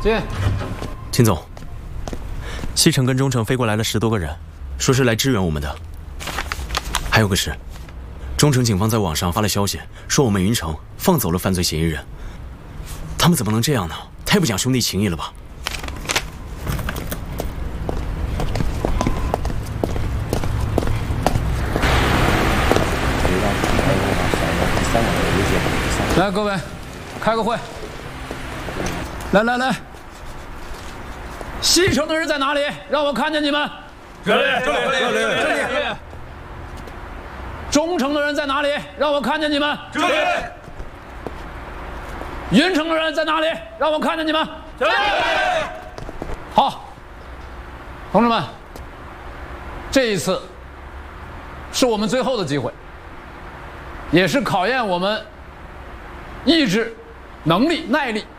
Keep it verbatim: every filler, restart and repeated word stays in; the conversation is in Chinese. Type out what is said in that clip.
进。 秦总，西城跟中城飞过来了十多个人，说是来支援我们的。还有个事，中城警方在网上发了消息，说我们云城放走了犯罪嫌疑人。他们怎么能这样呢？太不讲兄弟情义了吧！ 来，各位，开个会。来来来，西城的人在哪里？让我看见你们。 这里，这里，这里，这里。 中城的人在哪里？让我看见你们。 这里。 云城的人在哪里？让我看见你们。 这里。 好，同志们，这一次是我们最后的机会，也是考验我们意志、能力、耐力